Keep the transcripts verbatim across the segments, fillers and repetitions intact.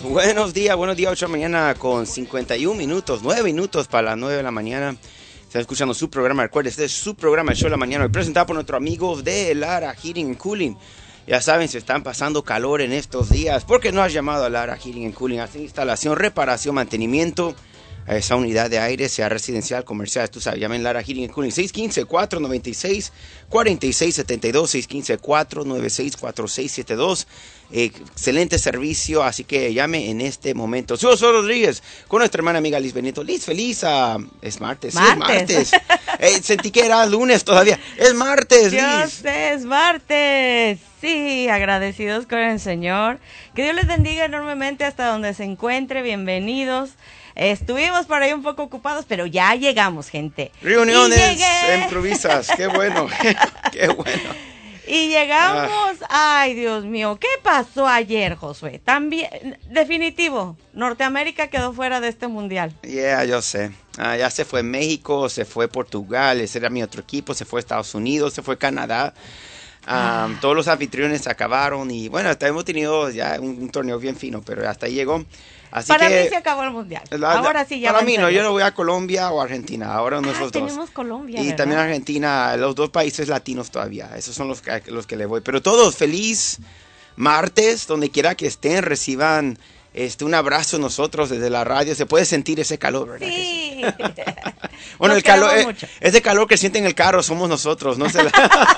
Buenos días, buenos días, ocho de la mañana con cincuenta y un minutos, nueve minutos para las nueve de la mañana. Están escuchando su programa, recuerden, este es su programa, el show de la mañana, presentado por nuestros amigos de Lara Heating and Cooling. Ya saben, se están pasando calor en estos días. ¿Por qué no has llamado a Lara Heating and Cooling? Hacen instalación, reparación, mantenimiento a esa unidad de aire, sea residencial, comercial. Tú sabes, llamen Lara Heating and Cooling. seis uno cinco, cuatro nueve seis, cuatro seis siete dos. seis uno cinco, cuatro nueve seis, cuatro seis siete dos. Eh, excelente servicio, así que llame en este momento. Soy José Rodríguez con nuestra hermana amiga Liz Benito. Liz, feliz. Uh, es martes. Martes. Sí, es martes. eh, sentí que era lunes todavía. Es martes, Liz. Yo sé, es martes. Sí, agradecidos con el Señor. Que Dios les bendiga enormemente hasta donde se encuentre. Bienvenidos. Estuvimos por ahí un poco ocupados, pero ya llegamos, gente. Reuniones improvisas. Qué bueno. Qué bueno. Y llegamos, ah. ay Dios mío, ¿qué pasó ayer, Josué? También, definitivo, Norteamérica quedó fuera de este mundial. Yeah, yo sé. Ah, ya se fue México, se fue Portugal, ese era mi otro equipo, se fue Estados Unidos, se fue Canadá. Um, ah. Todos los anfitriones acabaron y bueno, hasta hemos tenido ya un, un torneo bien fino, pero hasta ahí llegó. Así para que, mí se acabó el mundial. La, ahora sí ya. Para mí no, yo no voy a Colombia o Argentina, ahora no ah, esos tenemos dos. Colombia, y ¿verdad? también Argentina, los dos países latinos todavía, esos son los que, los que le voy. Pero todos, feliz martes, donde quiera que estén, reciban este un abrazo nosotros desde la radio. Se puede sentir ese calor, ¿verdad? Sí. Que sí? Bueno, el calor, eh, ese calor que sienten en el carro somos nosotros, no se la...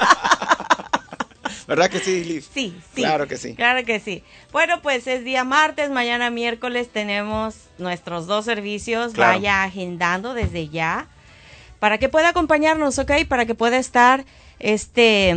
¿Verdad que sí, Liz? Sí, sí. Claro que sí. Claro que sí. Bueno, pues es día martes, mañana miércoles tenemos nuestros dos servicios. Claro. Vaya agendando desde ya para que pueda acompañarnos, ¿ok? Para que pueda estar este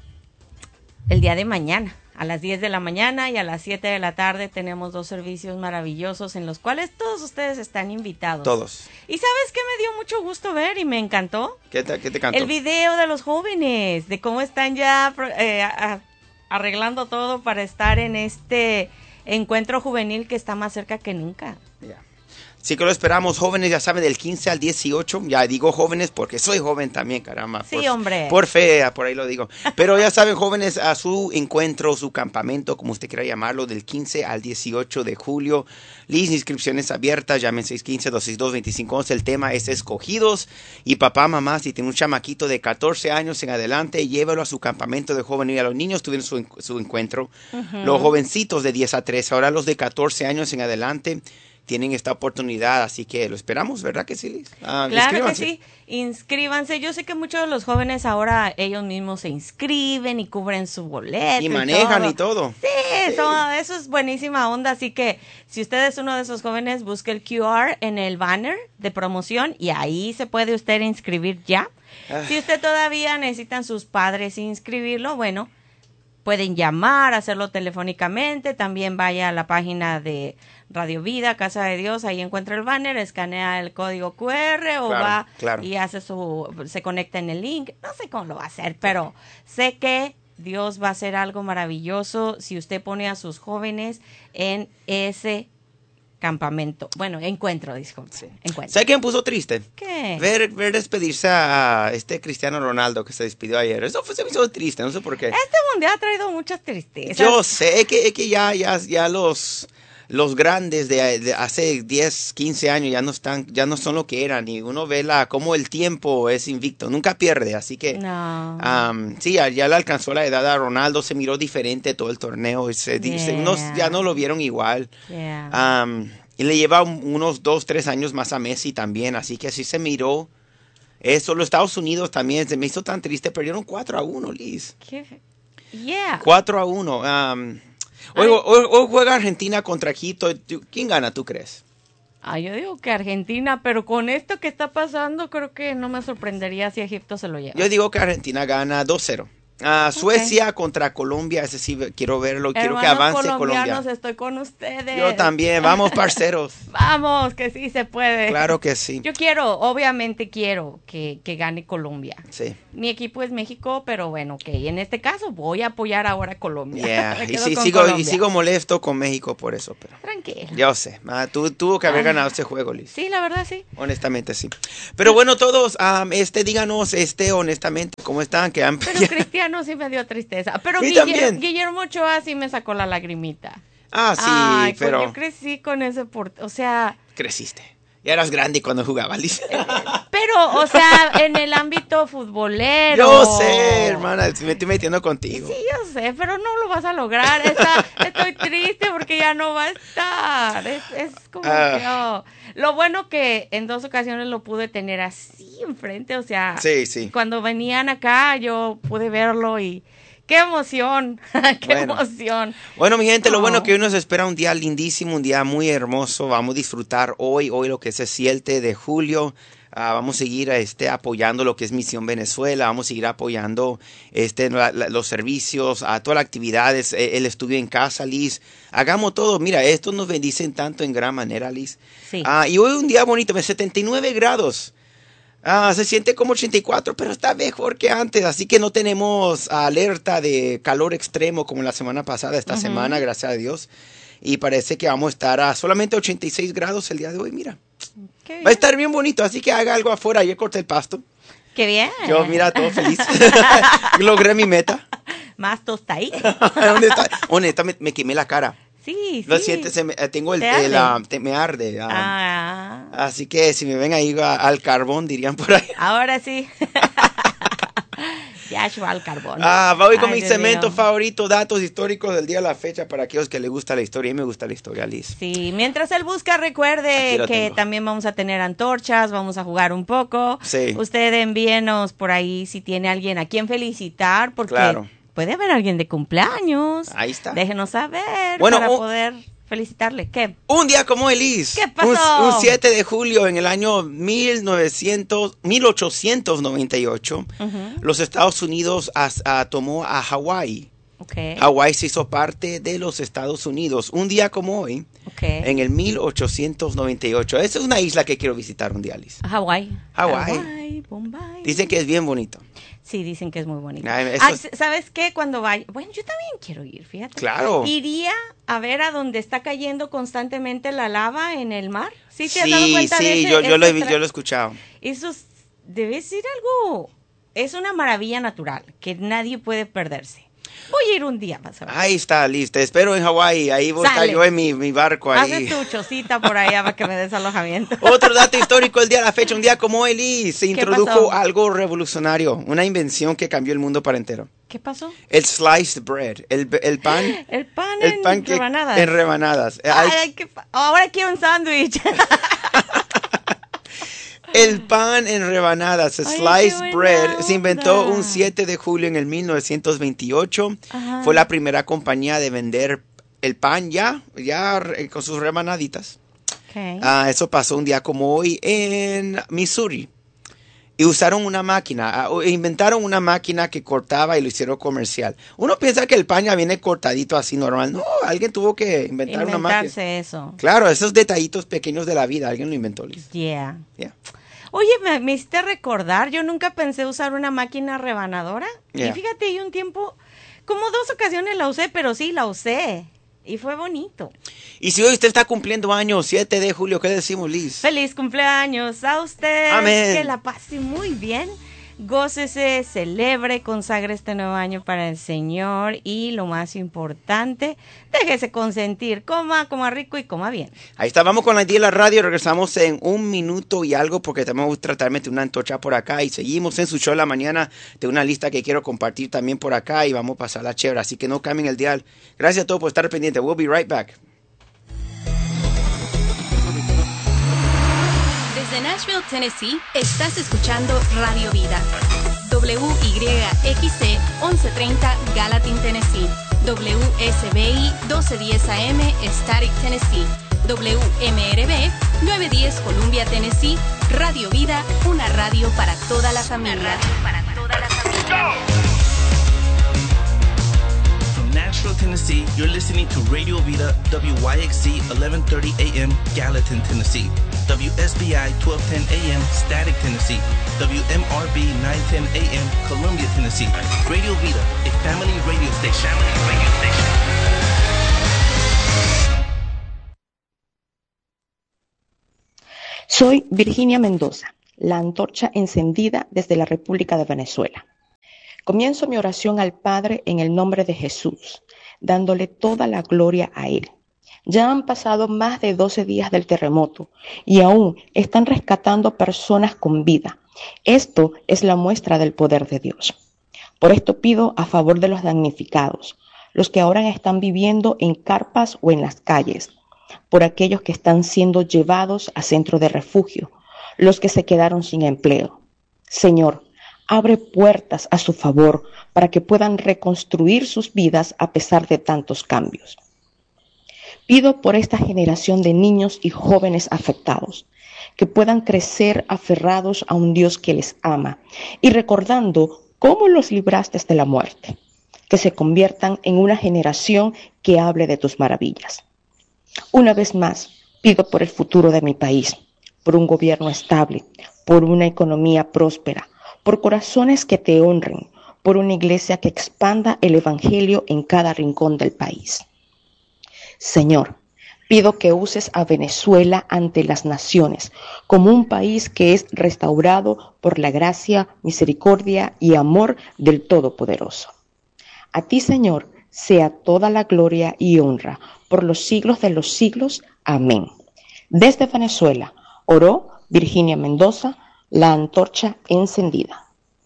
el día de mañana. A las diez de la mañana y a las siete de la tarde tenemos dos servicios maravillosos en los cuales todos ustedes están invitados. Todos. ¿Y sabes qué me dio mucho gusto ver y me encantó? ¿Qué te, qué te cantó? El video de los jóvenes, de cómo están ya eh, a, arreglando todo para estar en este encuentro juvenil que está más cerca que nunca. Yeah. Sí que lo esperamos, jóvenes, ya saben, del quince al dieciocho, ya digo jóvenes porque soy joven también, caramba. Sí, por, hombre. Por fe, por ahí lo digo. Pero ya saben, jóvenes, a su encuentro, su campamento, como usted quiera llamarlo, del quince al dieciocho de julio. Liz, inscripciones abiertas, llamen seis uno cinco, dos seis dos, dos cinco once. El tema es escogidos. Y papá, mamá, si tiene un chamaquito de catorce años en adelante, llévelo a su campamento de jóvenes. Y a los niños tuvieron su, su encuentro. Uh-huh. Los jovencitos de diez a trece, ahora los de catorce años en adelante tienen esta oportunidad, así que lo esperamos, ¿verdad que sí, Liz? Ah, claro que sí, inscríbanse. Yo sé que muchos de los jóvenes ahora ellos mismos se inscriben y cubren su boleto. Y manejan y todo. Y todo. Sí, sí. Todo, eso es buenísima onda, así que si usted es uno de esos jóvenes, busque el Q R en el banner de promoción y ahí se puede usted inscribir ya. Ah. Si usted todavía necesitan sus padres inscribirlo, bueno, pueden llamar, hacerlo telefónicamente, también vaya a la página de Radio Vida, Casa de Dios, ahí encuentra el banner, escanea el código Q R o claro, va claro. y hace su, se conecta en el link, no sé cómo lo va a hacer, pero sé que Dios va a hacer algo maravilloso si usted pone a sus jóvenes en ese campamento, bueno, encuentro, disculpe, sí. encuentro. ¿Sabe qué me puso triste? ¿Qué? Ver, ver despedirse a este Cristiano Ronaldo que se despidió ayer. Eso fue, se me hizo triste, no sé por qué. Este mundial ha traído muchas tristezas. Yo sé, es que, es que ya, ya, ya los, los grandes de, de hace diez, quince años ya no están, ya no son lo que eran. Y uno ve la, cómo el tiempo es invicto, nunca pierde. Así que, no. um, sí, ya, ya le alcanzó la edad a Ronaldo, se miró diferente todo el torneo. Y se, yeah. dice, unos ya no lo vieron igual. Yeah. Um, y le lleva unos dos, tres años más a Messi también, así que así se miró. Eso, los Estados Unidos también, se me hizo tan triste, perdieron cuatro a uno, Liz. ¿Qué? Yeah. cuatro a uno. Um, hoy, hoy, hoy juega Argentina contra Egipto. ¿Quién gana, tú crees? Ah, yo digo que Argentina, pero con esto que está pasando, creo que no me sorprendería si Egipto se lo lleva. Yo digo que Argentina gana dos cero. Uh, Suecia okay. contra Colombia, ese sí quiero verlo, Hermanos quiero que avance colombianos, Colombia. Estoy con ustedes. Yo también, vamos parceros. Vamos, que sí se puede. Claro que sí. Yo quiero, obviamente quiero que, que gane Colombia. Sí. Mi equipo es México, pero bueno, ok, en este caso voy a apoyar ahora a Colombia. Yeah. y, sí, sigo, y sigo molesto con México por eso, pero. Tranquilo. Yo sé, ah, tú, tuvo que haber ah. ganado ese juego, Liz. Sí, la verdad sí. Honestamente sí. Pero bueno, todos, um, este, díganos, este, honestamente, ¿cómo están? Que han... Pero Cristiano sí me dio tristeza. Pero Guillermo, Guillermo Ochoa sí me sacó la lagrimita. Ah, sí, Ay, pero... Pues yo crecí con ese por... O sea... Creciste. Ya eras grande cuando jugabas, Liz. Pero, o sea, en el ámbito futbolero. Yo sé, hermana, me estoy metiendo contigo. Sí, yo sé, pero no lo vas a lograr. Está, estoy triste porque ya no va a estar. Es, es como Ah. que... oh. Lo bueno que en dos ocasiones lo pude tener así enfrente, o sea... Sí, sí. Cuando venían acá yo pude verlo y... ¡Qué emoción! ¡Qué Bueno. emoción! Bueno, mi gente, lo Oh. bueno que hoy nos espera un día lindísimo, un día muy hermoso. Vamos a disfrutar hoy, hoy lo que es el siete de julio. Uh, vamos a seguir este, apoyando lo que es Misión Venezuela. Vamos a seguir apoyando este, la, la, los servicios, a todas las actividades, eh, el estudio en casa, Liz. Hagamos todo. Mira, estos nos bendicen tanto en gran manera, Liz. Sí. Uh, y hoy un día bonito, setenta y nueve grados. Ah, se siente como ochenta y cuatro, pero está mejor que antes, así que no tenemos alerta de calor extremo como la semana pasada, esta Uh-huh. semana, gracias a Dios. Y parece que vamos a estar a solamente ochenta y seis grados el día de hoy, mira. Qué bien. Va a estar bien bonito, así que haga algo afuera. Ayer corté el pasto. Qué bien. Yo, mira, todo feliz. Logré mi meta. Más tostadito. Honesta, honesta me, me quemé la cara. Sí, Lo sí. siento, se me- tengo el, ¿Te el, arde? ah, te- me arde. ah. Ah, Así que si me ven ahí a- al carbón, dirían por ahí. ahora sí. Ya se va al carbón. Ah, voy con Ay, mi Dios segmento mío. favorito, datos históricos del día de la fecha para aquellos que les gusta la historia. A mí me gusta la historia, Liz. Sí, mientras él busca, Aquí recuerde lo que tengo. también vamos a tener antorchas, vamos a jugar un poco. Sí. Usted envíenos por ahí si tiene alguien a quien felicitar, porque Claro. puede haber alguien de cumpleaños. Ahí está. Déjenos saber Bueno, para un- poder felicitarle. ¿Qué? Un día como hoy, Liz. ¿Qué pasó? Un, un siete de julio en el año mil novecientos, mil ochocientos noventa y ocho, Ujú. los Estados Unidos as- ah, tomó a Hawái. Ok. Hawái se hizo parte de los Estados Unidos. Un día como hoy, Ok. en el mil ochocientos noventa y ocho. Esa es una isla que quiero visitar un día, Liz. Hawái. Hawái. Hawái, Bombay. Dicen que es bien bonito. Sí, dicen que es muy bonito. Ay, eso Ah, es- ¿sabes qué? Cuando vaya... Bueno, yo también quiero ir, fíjate. Claro. Iría a ver a donde está cayendo constantemente la lava en el mar. ¿Sí te has dado Sí, cuenta de sí, ese- yo, yo, lo he, ese vi- tra- yo lo he escuchado. Eso es- debe ser algo... Es una maravilla natural que nadie puede perderse. Voy a ir un día, vas a ver. Ahí está, listo. Te espero en Hawái. Ahí voy a estar Sale. yo en mi, mi barco ahí. Haces tu chocita por allá para que me des alojamiento. Otro dato histórico, el día de la fecha, un día como hoy, Liz, se introdujo pasó? algo revolucionario, una invención que cambió el mundo para entero. ¿Qué pasó? El sliced bread, el, el pan, El pan el en pan que- rebanadas. en rebanadas. Ay, Hay- ay, qué pa- ahora quiero un sándwich. el pan en rebanadas, el Ay, sliced qué bread, buena se inventó onda. un siete de julio en el mil novecientos veintiocho. Ajá. Fue la primera compañía de vender el pan ya, ya re- con sus rebanaditas. Okay. Ah, eso pasó un día como hoy en Missouri. Y usaron una máquina, ah, o inventaron una máquina que cortaba y lo hicieron comercial. Uno piensa que el pan ya viene cortadito así normal. No, alguien tuvo que inventar una máquina. Inventarse eso. Claro, esos detallitos pequeños de la vida, alguien lo inventó, Liz. Yeah. Yeah. Oye, me, me hiciste recordar, yo nunca pensé usar una máquina rebanadora. Yeah. Y fíjate, yo un tiempo, como dos ocasiones la usé, pero sí, la usé. Y fue bonito. Y si hoy usted está cumpliendo años, siete de julio, ¿qué decimos, Liz? Feliz cumpleaños a usted. Amén. Que la pase muy bien. Gócese, celebre, consagre este nuevo año para el Señor. Y lo más importante, déjese consentir. Coma, coma rico y coma bien. Ahí está, vamos con la idea de la radio. Regresamos en un minuto y algo porque también vamos a tratar de meter una antorcha por acá. Y seguimos en su show la mañana de una lista que quiero compartir también por acá. Y vamos a pasar la chévere. Así que no cambien el dial. Gracias a todos por estar pendientes. We'll be right back. Desde Nashville, Tennessee, estás escuchando Radio Vida. W Y X C once treinta Gallatin, Tennessee. W S B I doce diez A M Static, Tennessee. W M R B nueve diez Columbia, Tennessee. Radio Vida, una radio para toda la familia. Para toda la familia. From Nashville, Tennessee, you're listening to Radio Vida, W Y X C eleven thirty A M Gallatin, Tennessee. W S B I twelve ten A M Static, Tennessee. W M R B nine ten A M Columbia, Tennessee. Radio Vida, a family radio station. Family radio station. Soy Virginia Mendoza, la antorcha encendida desde la República de Venezuela. Comienzo mi oración al Padre en el nombre de Jesús, dándole toda la gloria a Él, Ya han pasado más de doce días del terremoto y aún están rescatando personas con vida. Esto es la muestra del poder de Dios. Por esto pido a favor de los damnificados, los que ahora están viviendo en carpas o en las calles, por aquellos que están siendo llevados a centros de refugio, los que se quedaron sin empleo. Señor, abre puertas a su favor para que puedan reconstruir sus vidas a pesar de tantos cambios. Pido por esta generación de niños y jóvenes afectados, que puedan crecer aferrados a un Dios que les ama y recordando cómo los libraste de la muerte, que se conviertan en una generación que hable de tus maravillas. Una vez más, pido por el futuro de mi país, por un gobierno estable, por una economía próspera, por corazones que te honren, por una iglesia que expanda el evangelio en cada rincón del país. Señor, pido que uses a Venezuela ante las naciones como un país que es restaurado por la gracia, misericordia y amor del Todopoderoso. A ti, Señor, sea toda la gloria y honra por los siglos de los siglos. Amén. Desde Venezuela, oró Virginia Mendoza, la antorcha encendida.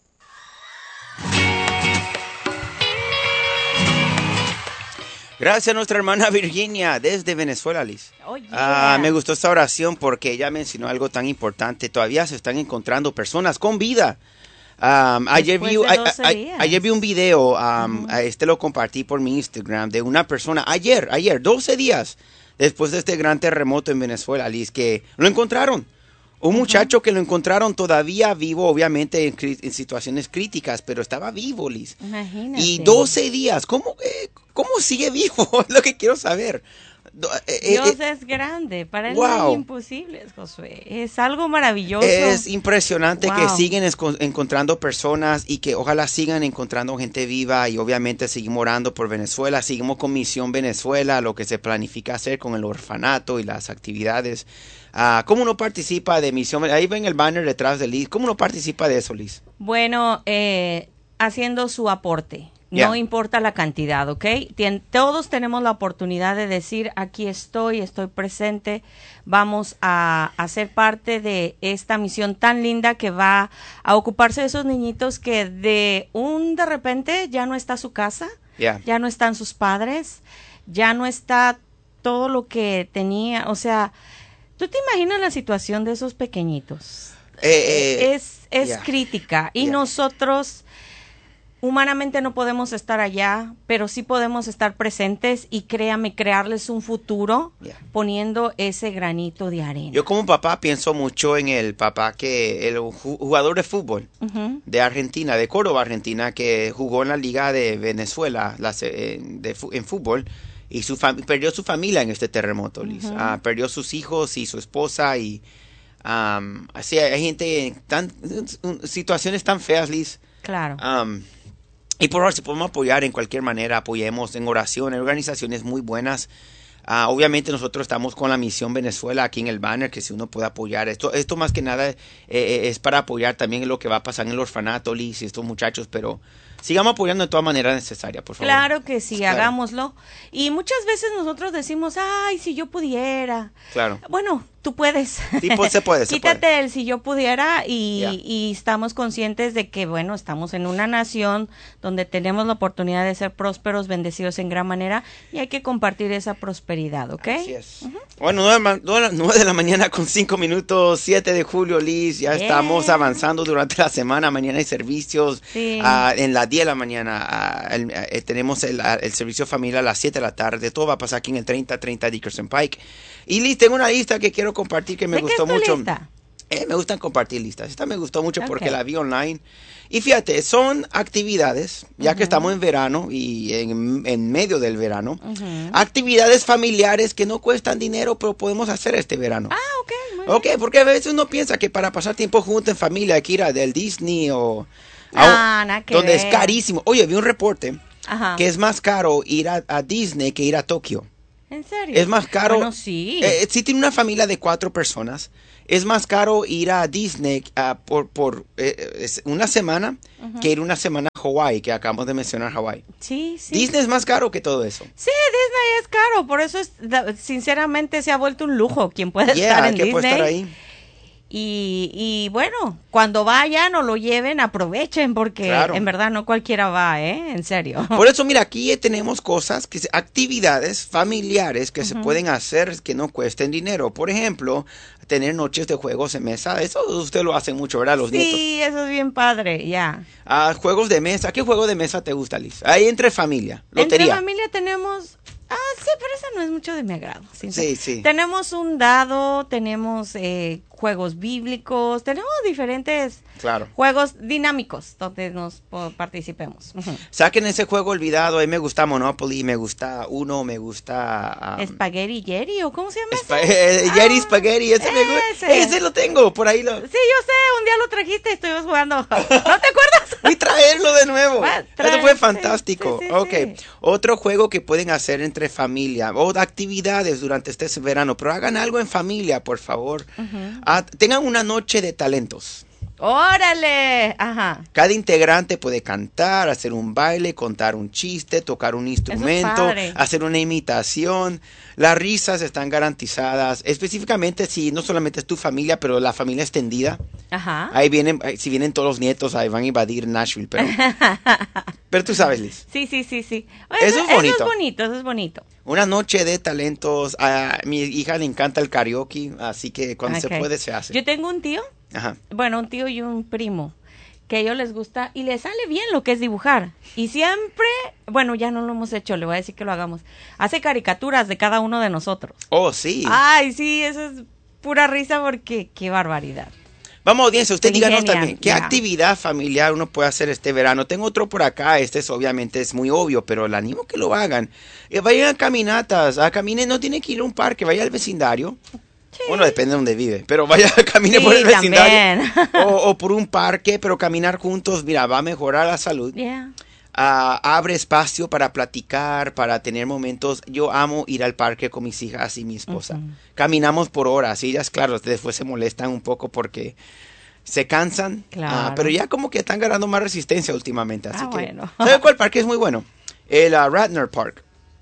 Gracias a nuestra hermana Virginia desde Venezuela, Liz. Oh, yeah. Ah, me gustó esta oración porque ella mencionó algo tan importante. Todavía se están encontrando personas con vida. Um, ayer, vi, a, a, a, ayer vi un video, um, uh-huh. este lo compartí por mi Instagram, de una persona, ayer, ayer, doce días después de este gran terremoto en Venezuela, Liz, que lo encontraron. Un uh-huh. muchacho que lo encontraron todavía vivo, obviamente en, en situaciones críticas, pero estaba vivo, Liz. Imagínate. Y doce días, ¿cómo, eh, cómo sigue vivo? Es lo que quiero saber. Eh, Dios eh, es grande, para él wow. no hay imposibles, Josué. Es algo maravilloso. Es impresionante wow. que siguen esco- encontrando personas y que ojalá sigan encontrando gente viva, y obviamente seguimos orando por Venezuela, seguimos con Misión Venezuela, lo que se planifica hacer con el orfanato y las actividades. Uh, ¿Cómo uno participa de Misión? Ahí ven el banner detrás de Liz. ¿Cómo uno participa de eso, Liz? Bueno, eh, haciendo su aporte. Yeah. No importa la cantidad, ¿ok? Tien, todos tenemos la oportunidad de decir, aquí estoy, estoy presente, vamos a, a ser parte de esta misión tan linda que va a ocuparse de esos niñitos que de un de repente ya no está su casa, yeah. ya no están sus padres, ya no está todo lo que tenía, o sea, ¿tú te imaginas la situación de esos pequeñitos? Eh, eh, es es yeah. crítica y yeah. nosotros... Humanamente no podemos estar allá, pero sí podemos estar presentes y créame, crearles un futuro yeah. poniendo ese granito de arena. Yo como papá pienso mucho en el papá que el jugador de fútbol uh-huh. de Argentina, de Córdoba, Argentina, que jugó en la Liga de Venezuela la, de, de, en fútbol y su fam- perdió su familia en este terremoto, Liz. Uh-huh. Uh, perdió sus hijos y su esposa y um, así hay gente tan situaciones tan feas, Liz. Claro. Um, Y por favor, si podemos apoyar en cualquier manera, apoyemos en oración, en organizaciones muy buenas. Uh, obviamente nosotros estamos con la Misión Venezuela aquí en el banner, que si uno puede apoyar. Esto esto más que nada eh, eh, es para apoyar también en lo que va a pasar en el orfanato, Liz, y estos muchachos, pero sigamos apoyando de toda manera necesaria, por favor. Claro que sí, claro. hagámoslo. Y muchas veces nosotros decimos, ay, si yo pudiera. Claro. Bueno, tú puedes. Sí, pues, se puede, se Quítate puede. el si yo pudiera y, yeah. y estamos conscientes de que, bueno, estamos en una nación donde tenemos la oportunidad de ser prósperos, bendecidos en gran manera y hay que compartir esa prosperidad, ¿ok? Así es. Uh-huh. Bueno, nueve de la mañana con cinco minutos, siete de julio, Liz, ya yeah. estamos avanzando durante la semana, mañana hay servicios, sí. uh, en la diez de la mañana uh, el, uh, tenemos el, uh, el servicio familiar a las siete de la tarde, todo va a pasar aquí en el treinta treinta Dickerson Pike. Y Liz, tengo una lista que quiero compartir que me ¿De gustó qué es tu mucho. Lista? Eh, me gustan compartir listas. Esta me gustó mucho okay. porque la vi online. Y fíjate, son actividades, ya uh-huh. que estamos en verano y en, en medio del verano, uh-huh. actividades familiares que no cuestan dinero, pero podemos hacer este verano. Ah, ok. Muy ok, bien. porque a veces uno piensa que para pasar tiempo juntos en familia hay que ir a del Disney o... Ah, a, nada que donde ver. es carísimo. Oye, vi un reporte Ajá. que es más caro ir a, a Disney que ir a Tokio. ¿En serio? Es más caro. Bueno, sí. Eh, si tiene una familia de cuatro personas, es más caro ir a Disney uh, por, por eh, una semana uh-huh. que ir una semana a Hawái, que acabamos de mencionar Hawái. Sí, sí. Disney es más caro que todo eso. Sí, Disney es caro, por eso es, sinceramente se ha vuelto un lujo quien puede yeah, estar en que Disney. puede estar ahí. Y, y bueno, cuando vayan o lo lleven, aprovechen, porque claro. en verdad no cualquiera va, ¿eh? En serio. Por eso, mira, aquí tenemos cosas, que actividades familiares que uh-huh. se pueden hacer que no cuesten dinero. Por ejemplo, tener noches de juegos en mesa. Eso usted lo hace mucho, ¿verdad? Los sí, nietos. Sí, eso es bien padre, ya. Yeah. Uh, juegos de mesa. ¿Qué juego de mesa te gusta, Liz? Ahí entre familia. Lotería. Entre familia tenemos... Ah, sí, pero esa no es mucho de mi agrado. Sí, sí. sí. Tenemos un dado, tenemos eh, juegos bíblicos, tenemos diferentes claro. juegos dinámicos donde nos po- participemos. Uh-huh. Saquen ese juego olvidado. A mí me gusta Monopoly, me gusta Uno, me gusta... Um, Spaghetti Jerry, ¿o cómo se llama Spa- ese? eh, Jerry ah, Spaghetti, ese, me gusta. ese. Ese lo tengo, por ahí lo... Sí, yo sé, un día lo trajiste y estuvimos jugando. ¿No te acuerdas? Voy a traerlo de nuevo. Bueno, Eso fue fantástico. Sí, sí, ok, sí. Otro juego que pueden hacer entre familia o actividades durante este verano, pero hagan algo en familia, por favor. Uh-huh. Ah, tengan una noche de talentos. ¡Órale! Ajá. Cada integrante puede cantar, hacer un baile, contar un chiste, tocar un instrumento, hacer una imitación. Las risas están garantizadas, específicamente si no solamente es tu familia, pero la familia extendida. Ajá. Ahí vienen, si vienen todos los nietos, ahí van a invadir Nashville, pero... pero tú sabes, Liz. Sí, sí, sí, sí. Eso, eso es bonito. Eso es bonito, eso es bonito. Una noche de talentos. A mi hija le encanta el karaoke, así que cuando okay. se puede se hace. Yo tengo un tío, Ajá. bueno, un tío y un primo, que a ellos les gusta y les sale bien lo que es dibujar. Y siempre, bueno, ya no lo hemos hecho, le voy a decir que lo hagamos. Hace caricaturas de cada uno de nosotros. Oh, sí. Ay, sí, eso es pura risa porque qué barbaridad. Vamos, audiencia, usted díganos Ingenian, también, ¿qué yeah. actividad familiar uno puede hacer este verano? Tengo otro por acá, este es obviamente es muy obvio, pero le animo que lo hagan. Eh, vayan a caminatas, a caminen, no tiene que ir a un parque, vaya al vecindario. Sí. Bueno, depende de dónde vive, pero vaya a caminar sí, por el vecindario. O, o por un parque, pero caminar juntos, mira, va a mejorar la salud. Yeah. Uh, abre espacio para platicar, para tener momentos. Yo amo ir al parque con mis hijas y mi esposa. Uh-huh. Caminamos por horas y ellas, claro, después se molestan un poco porque se cansan. Claro. Uh, pero ya como que están ganando más resistencia últimamente. Así ah, que, bueno. ¿sabe cuál parque es muy bueno? El uh, Radnor Park.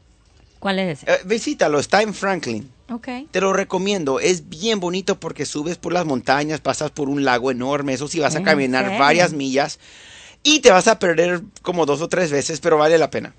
¿Cuál es ese? Uh, visítalo, está en Franklin. Okay. Te lo recomiendo, es bien bonito porque subes por las montañas, pasas por un lago enorme, eso sí vas a caminar serio? varias millas. Y te vas a perder como dos o tres veces, pero vale la pena.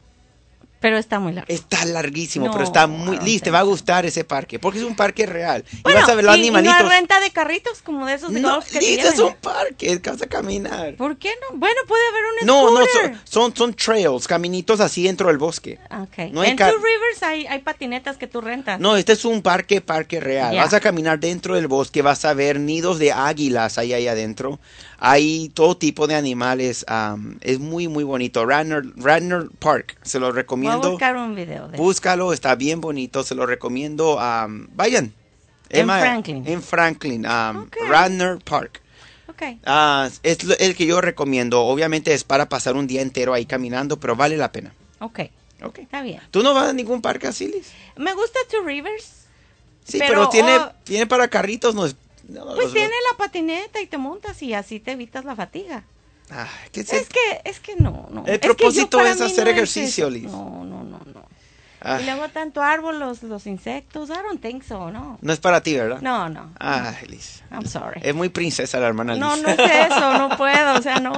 Pero está muy largo. Está larguísimo, no, pero está muy... No Liz, te va a gustar ese parque, porque es un parque real. Bueno, y vas a ver los ¿y, animalitos. ¿y no hay renta de carritos como de esos de No, golf que Liz, te es un parque, vas a caminar. ¿Por qué no? Bueno, puede haber un No, scooter. no, son, son, son trails, caminitos así dentro del bosque. Okay. No hay en ca- Two Rivers hay, hay patinetas que tú rentas. No, este es un parque, parque real. Yeah. Vas a caminar dentro del bosque, vas a ver nidos de águilas ahí, ahí adentro. Hay todo tipo de animales. Um, es muy, muy bonito. Radnor, Radnor Park, se lo recomiendo. Voy a buscar un video de Búscalo, está bien bonito, se lo recomiendo. Um, vayan. En Emma, Franklin. En Franklin, um, Okay. Radnor Park. Okay. Uh, es lo- el que yo recomiendo. Obviamente es para pasar un día entero ahí caminando, pero vale la pena. Ok. Okay. Está bien. ¿Tú no vas a ningún parque así, Liz? Me gusta Two Rivers. Sí, Pero, pero, tiene, oh, tiene para carritos. No es, no, Pues los- tiene la patineta y te montas y así te evitas la fatiga. Ah, ¿qué es Es que, es que no, no. El Es que propósito yo para es mí hacer no ejercicio, eso. Liz. No, no, no, no. Ah, Y luego tanto árbol, los, los insectos, I don't think so, no. no es para ti, ¿verdad? No, no. Ah, Liz. I'm sorry. Es muy princesa la hermana Liz. No, no es eso, no puedo, o sea, no.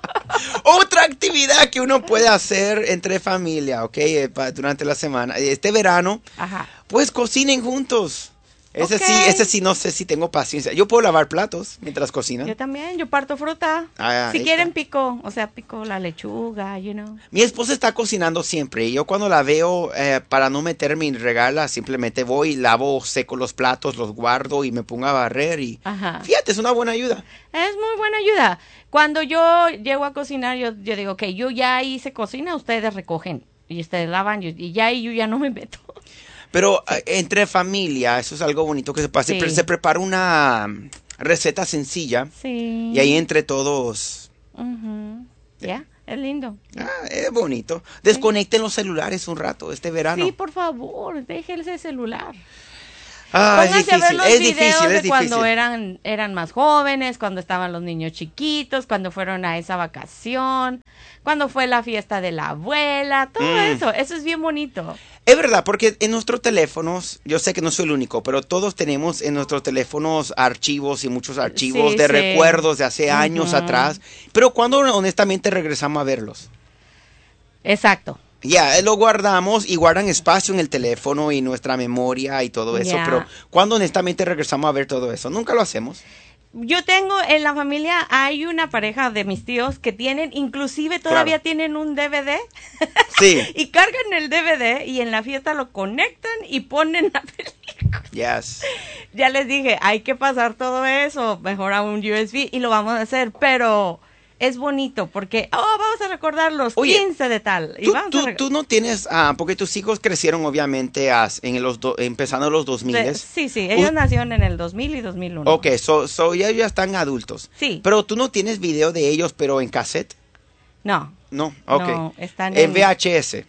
Otra actividad que uno puede hacer entre familia, ¿ok? Eh, pa- durante la semana. Este verano, Ajá. pues cocinen juntos. Ese Ok. sí, ese sí no sé si tengo paciencia. Yo puedo lavar platos mientras cocinan. Yo también, yo parto fruta. Ah, si ahí quieren está. pico, o sea, pico la lechuga, you know. Mi esposa está cocinando siempre y yo cuando la veo, eh, para no meterme y regarla, simplemente voy, lavo, seco los platos, los guardo y me pongo a barrer y Ajá. fíjate, es una buena ayuda. Es muy buena ayuda. Cuando yo llego a cocinar, yo, yo digo, ok, yo ya hice cocina, ustedes recogen y ustedes lavan yo- y ya ahí yo ya no me meto. Pero eh, entre familia, eso es algo bonito que se pasa. Sí. Se, se prepara una mm, receta sencilla Sí. y ahí entre todos... Ujú. Ya. Es lindo. Ah, es bonito. Desconecten sí. los celulares un rato este verano. Sí, por favor, déjense el celular. Ah, Pónganse es difícil, a ver los es videos difícil, de es cuando difícil. eran, eran más jóvenes, cuando estaban los niños chiquitos, cuando fueron a esa vacación, cuando fue la fiesta de la abuela, todo Mm. eso, eso es bien bonito. Es verdad, porque en nuestros teléfonos, yo sé que no soy el único, pero todos tenemos en nuestros teléfonos archivos y muchos archivos Sí, de sí. recuerdos de hace años Ujú. atrás. Pero cuando honestamente regresamos a verlos. Exacto. Ya, lo guardamos y guardan espacio en el teléfono y nuestra memoria y todo eso. Ya. Pero cuando honestamente regresamos a ver todo eso, nunca lo hacemos. Yo tengo en la familia, hay una pareja de mis tíos que tienen, inclusive todavía Claro. tienen un D V D. Sí. Y cargan el D V D y en la fiesta lo conectan y ponen la película. Yes. Ya les dije, hay que pasar todo eso, mejor a un U S B y lo vamos a hacer, pero es bonito porque, oh, vamos a recordar los Oye, quince de tal. Y Tú, vamos tú, a rec- tú no tienes, ah, porque tus hijos crecieron obviamente as- en los do- empezando los dos mil. de- sí, sí, ellos Uh, nacieron en el dos mil y dos mil uno. Ok, so, so ya, ya están adultos. Sí. Pero tú no tienes video de ellos, pero en cassette. No, No, ok. No, están en en- V H S.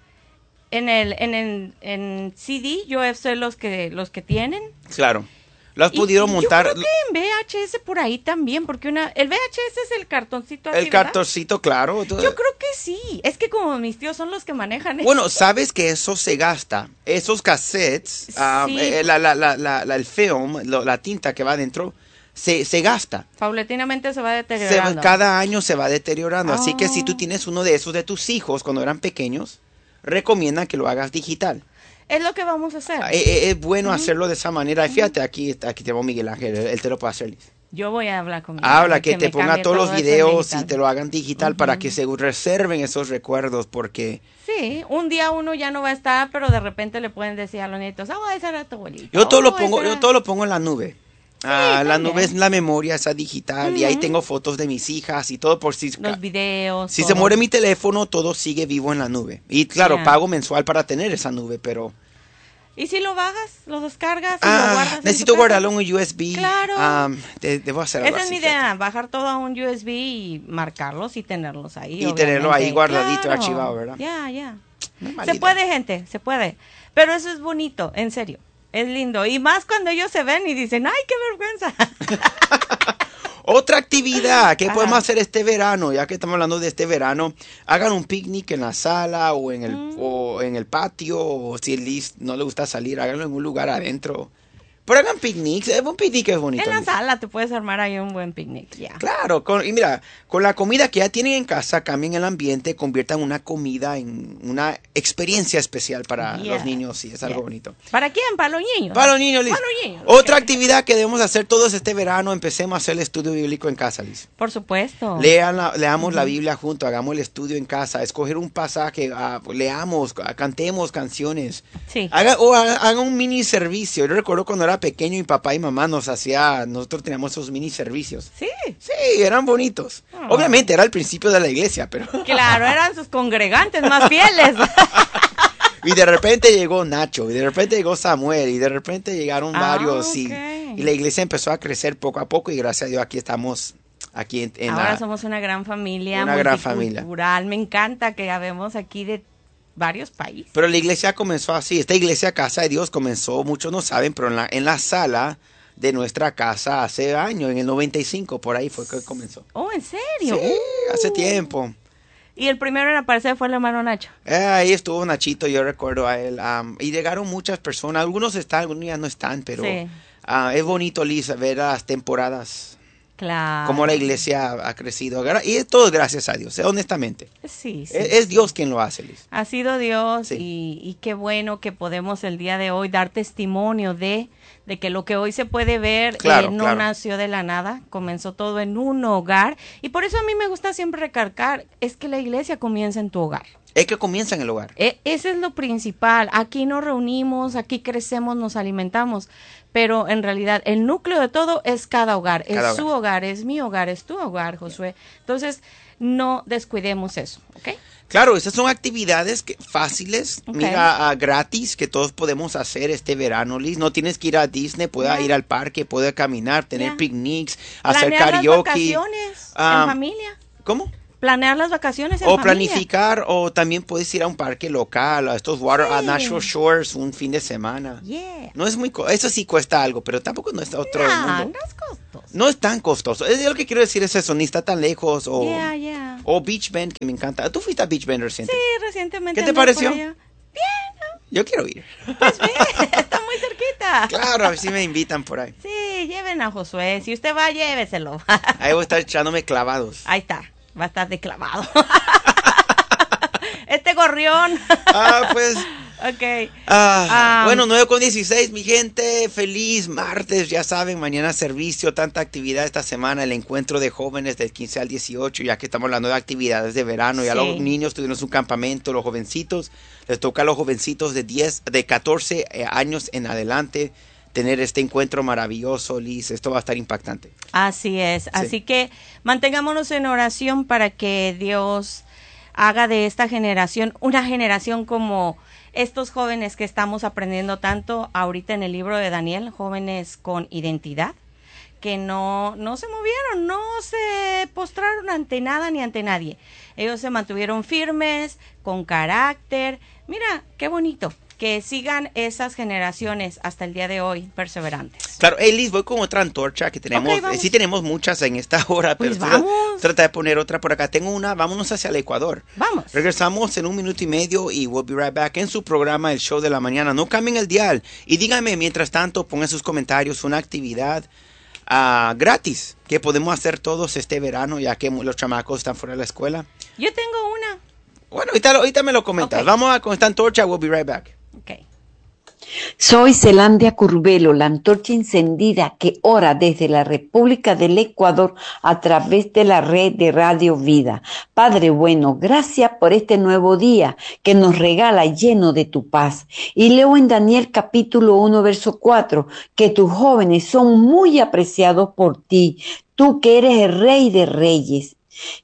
en el, en el, en C D yo sé los que, los que tienen. Claro. ¿Lo has Y- podido y montar? Yo creo que en V H S por ahí también, porque una, el V H S es el cartoncito así, El ¿verdad? cartoncito, claro. Yo creo que sí. Es que como mis tíos son los que manejan eso. Bueno, sabes que eso se gasta. Esos cassettes, ah, Sí. eh, la, la, la, la, la- el film, lo- la tinta que va adentro, se, se gasta. Paulatinamente se va Se- deteriorando. cada año se va deteriorando. Así que Oh. si tú tienes uno de esos de tus hijos cuando eran pequeños, recomiendan que lo hagas digital. Es lo que vamos a hacer. Eh, eh, es bueno hacerlo de esa manera. Y fíjate, aquí, aquí tenemos Miguel Ángel, él, él te lo puede hacer. Liz. Yo voy a hablar con mi Habla, madre, que, te me ponga cambie todos los todo eso en videos digital. y te lo hagan digital para que se reserven esos recuerdos, porque Sí, un día uno ya no va a estar, pero de repente le pueden decir a los nietos, ah, esa era tu abuelita. yo todo Oh, lo pongo, esa yo era-". todo lo pongo en la nube. Ah, la también. nube es la memoria, esa digital, y ahí tengo fotos de mis hijas y todo por si Los videos. si se todo. muere mi teléfono, todo sigue vivo en la nube. Y claro, Ya. pago mensual para tener esa nube, pero ¿Y si lo bajas, lo descargas y lo ah, guardas en necesito tu casa? guardarlo en un U S B. Claro. Ah, de- debo hacer algo Esa es así, mi fíjate. idea, bajar todo a un U S B y marcarlos y tenerlos ahí. Y tenerlo ahí obviamente. guardadito, Claro. archivado, ¿verdad? Ya, ya. No es mala Se idea. puede, gente, se puede. Pero eso es bonito, en serio. Es lindo. Y más cuando ellos se ven y dicen, ¡ay, qué vergüenza! Otra actividad que Ajá. podemos hacer este verano, ya que estamos hablando de este verano, hagan un picnic en la sala o en el, Mm. o en el patio, o si Liz no le gusta salir, háganlo en un lugar adentro. Pero hagan picnics, eh, un picnic es bonito. En la Liz. sala te puedes armar ahí un buen picnic, ya. Claro, con- y mira, con la comida que ya tienen en casa, cambien el ambiente, conviertan una comida en una experiencia especial para Yeah. los niños, y es algo Yeah. bonito. ¿Para quién? Para los niños. Para los niños, Liz. Para los niños. Otra actividad que debemos hacer todos este verano, empecemos a hacer el estudio bíblico en casa, Liz. Por supuesto. Lean la- leamos la Biblia juntos, hagamos el estudio en casa, escoger un pasaje, ah, leamos, ah, cantemos canciones. Sí. Haga, o haga, haga un mini servicio. Yo recuerdo cuando era pequeño y papá y mamá nos hacía, nosotros teníamos esos mini servicios. Sí. Sí, eran bonitos. Ah. Obviamente era el principio de la iglesia, pero... Claro, eran sus congregantes más fieles. Y de repente llegó Nacho, y de repente llegó Samuel, y de repente llegaron Ah, varios, y, ok. y la iglesia empezó a crecer poco a poco, y gracias a Dios aquí estamos, aquí en, en Ahora la... somos una gran familia, Una gran familia. multicultural. Me encanta que habemos aquí de varios países. Pero la iglesia comenzó así, esta iglesia Casa de Dios comenzó, muchos no saben, pero en la, en la sala de nuestra casa hace años, en el noventa y cinco, por ahí fue que comenzó. Oh, ¿en Sí, serio? Uh. hace tiempo. Y el primero en aparecer fue el hermano Nacho. Eh, ahí estuvo Nachito, yo recuerdo a él. am, y llegaron muchas personas, algunos están, algunos ya no están, pero Sí. ah, es bonito, Lisa, ver las temporadas, Claro. cómo la iglesia ha crecido. Gra- Y es todo gracias a Dios, eh, honestamente. Sí, sí. Es, es Dios quien lo hace, Liz. Ha sido Dios Sí. y, y qué bueno que podemos el día de hoy dar testimonio de, de que lo que hoy se puede ver Claro, eh, no claro. nació de la nada, comenzó todo en un hogar. Y por eso a mí me gusta siempre recalcar, es que la iglesia comienza en tu hogar. Es que comienza en el hogar. E- ese es lo principal. Aquí nos reunimos, aquí crecemos, nos alimentamos, pero en realidad el núcleo de todo es cada hogar. Cada es su hogar. hogar, es mi hogar, es tu hogar, Josué. Entonces, no descuidemos eso, ¿ok? Claro, esas son actividades que, fáciles, Ok. mira, ah, gratis, que todos podemos hacer este verano, Liz. No tienes que ir a Disney, puedes Ya. ir al parque, puedes caminar, tener Ya. picnics, hacer Planear karaoke. las vacaciones Ah, en familia. ¿Cómo? planear las vacaciones en O familia. planificar, o también puedes ir a un parque local, a estos water, Sí. a Natural Shores, un fin de semana. Yeah. No es muy, co- eso sí cuesta algo, pero tampoco no es otro No, mundo. no es costoso. No es tan costoso. Es lo que quiero decir es eso, ni está tan lejos. O, Yeah, yeah. o Beach Bend, que me encanta. ¿Tú fuiste a Beach Bend reciente? Sí, recientemente. ¿Qué te anduve pareció? por allá. Bien, Yo quiero ir. ¿no? Pues bien, está muy cerquita. Claro, a ver si me invitan por ahí. Sí, lleven a Josué. Si usted va, lléveselo. Ahí voy a estar echándome clavados. Ahí está, va a estar de clavado. Este gorrión. Ah, pues... Ok. Ah, Um, bueno, nueve con dieciséis, mi gente, feliz martes, ya saben, mañana servicio, tanta actividad esta semana, el encuentro de jóvenes del quince al dieciocho, ya que estamos hablando de actividades de verano, ya Sí. los niños tuvieron su campamento, los jovencitos, les toca a los jovencitos de diez, de catorce años en adelante tener este encuentro maravilloso, Liz, esto va a estar impactante. Así es, así que mantengámonos en oración para que Dios haga de esta generación una generación como estos jóvenes que estamos aprendiendo tanto ahorita en el libro de Daniel, jóvenes con identidad, que no, no se movieron, no se postraron ante nada ni ante nadie. Ellos se mantuvieron firmes, con carácter. Mira, qué bonito. Que sigan esas generaciones hasta el día de hoy perseverantes. Claro, hey Liz, voy con otra antorcha que tenemos, Ok, vamos. eh, sí tenemos muchas en esta hora, Pues pero vamos. trata de poner otra por acá. Tengo una, vámonos hacia el Ecuador. Vamos. Regresamos en un minuto y medio y we'll be right back en su programa El Show de la Mañana. No cambien el dial y díganme, mientras tanto, pongan sus comentarios, una actividad uh, gratis que podemos hacer todos este verano, ya que los chamacos están fuera de la escuela. Yo tengo una. Bueno, ahorita, ahorita me lo comentas. Ok. Vamos a con esta antorcha, we'll be right back. Okay. Soy Zelandia Curvelo, la antorcha encendida que ora desde la República del Ecuador a través de la red de Radio Vida. Padre bueno, gracias por este nuevo día que nos regala lleno de tu paz. Y leo en Daniel capítulo uno, verso cuatro, que tus jóvenes son muy apreciados por ti, tú que eres el Rey de Reyes.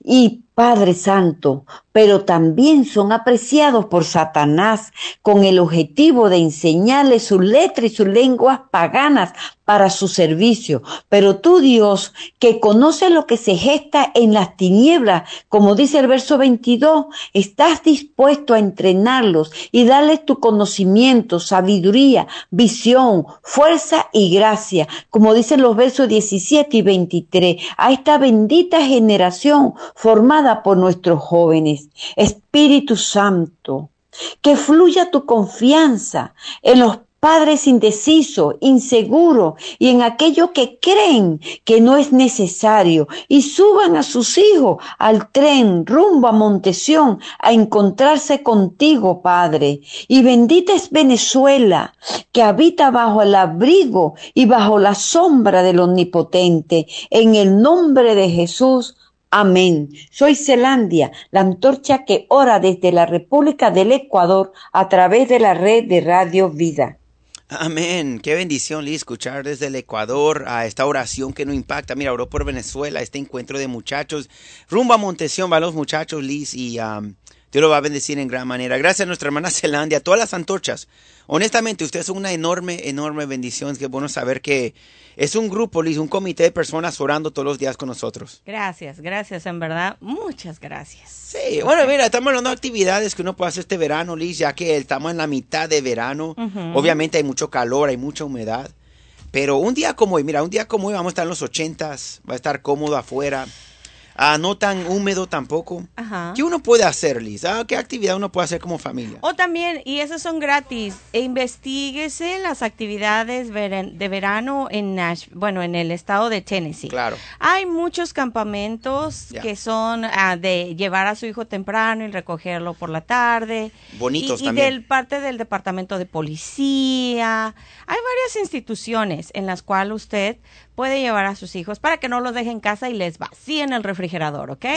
Y Padre Santo, pero también son apreciados por Satanás con el objetivo de enseñarles su letra y sus lenguas paganas para su servicio. Pero tú, Dios, que conoces lo que se gesta en las tinieblas, como dice el verso veintidós, estás dispuesto a entrenarlos y darles tu conocimiento, sabiduría, visión, fuerza y gracia, como dicen los versos diecisiete y veintitrés, a esta bendita generación formada por nuestros jóvenes. Espíritu Santo, que fluya tu confianza en los padres indecisos, inseguros y en aquellos que creen que no es necesario y suban a sus hijos al tren rumbo a Montesión a encontrarse contigo, Padre. Y bendita es Venezuela, que habita bajo el abrigo y bajo la sombra del Omnipotente. En el nombre de Jesús. Amén. Soy Zelandia, la antorcha que ora desde la República del Ecuador a través de la red de Radio Vida. Amén. Qué bendición, Liz, escuchar desde el Ecuador a esta oración que no impacta. Mira, oró por Venezuela, este encuentro de muchachos. Rumbo a Montesión van los muchachos, Liz, y um, Dios lo va a bendecir en gran manera. Gracias a nuestra hermana Zelandia, a todas las antorchas. Honestamente, ustedes son una enorme, enorme bendición. Qué bueno saber que es un grupo, Liz, un comité de personas orando todos los días con nosotros. Gracias, gracias, en verdad, muchas gracias. Sí, bueno, mira, estamos hablando de actividades que uno puede hacer este verano, Liz, ya que estamos en la mitad de verano. Ujú. Obviamente hay mucho calor, hay mucha humedad. Pero un día como hoy, mira, un día como hoy vamos a estar en los ochentas, va a estar cómodo afuera. Ah, no tan húmedo tampoco. Ajá. ¿Qué uno puede hacer, Liz? Ah, ¿qué actividad uno puede hacer como familia? O también, y esas son gratis, e investíguese las actividades veren- de verano en Nash, bueno, en el estado de Tennessee. Claro. Hay muchos campamentos Ya. que son ah, de llevar a su hijo temprano y recogerlo por la tarde. Bonitos y, también. Y del parte del departamento de policía. Hay varias instituciones en las cuales usted puede llevar a sus hijos para que no los deje en casa y les vacíen el refrigerador, ¿ok?